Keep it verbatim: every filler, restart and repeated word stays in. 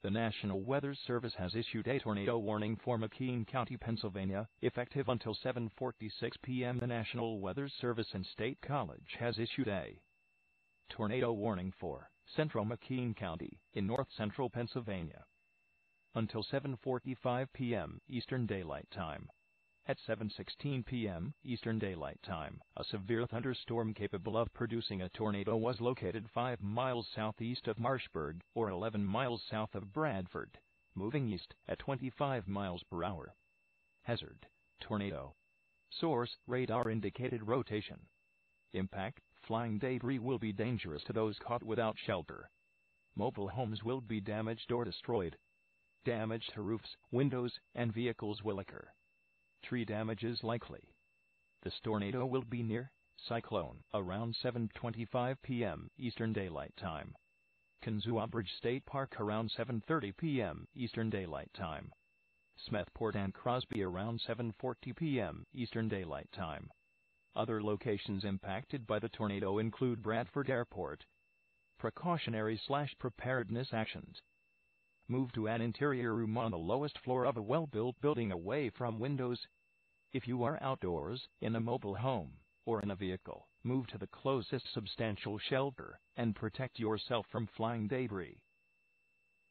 The National Weather Service has issued a tornado warning for McKean County, Pennsylvania, effective until seven forty-six p m The National Weather Service and State College has issued a tornado warning for central McKean County in north-central Pennsylvania until seven forty-five p m Eastern Daylight Time. At seven sixteen p m Eastern Daylight Time, a severe thunderstorm capable of producing a tornado was located five miles southeast of Marshburg, or eleven miles south of Bradford, moving east at twenty-five miles per hour. Hazard: tornado. Source: radar indicated rotation. Impact: flying debris will be dangerous to those caught without shelter. Mobile homes will be damaged or destroyed. Damage to roofs, windows, and vehicles will occur. Tree damage is likely. This tornado will be near Cyclone around seven twenty-five p m Eastern Daylight Time. Conshohorbridge State Park around seven thirty p m Eastern Daylight Time. Smethport and Crosby around seven forty p m Eastern Daylight Time. Other locations impacted by the tornado include Bradford Airport. Precautionary slash preparedness actions. Move to an interior room on the lowest floor of a well-built building away from windows. If you are outdoors, in a mobile home, or in a vehicle, move to the closest substantial shelter and protect yourself from flying debris.